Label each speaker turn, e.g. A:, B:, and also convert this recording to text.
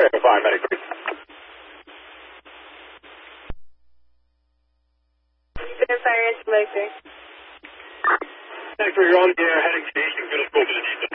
A: Fine, medic.
B: Fire installation.
A: Medic, you're on the air heading to the east. I'm going to go to the east.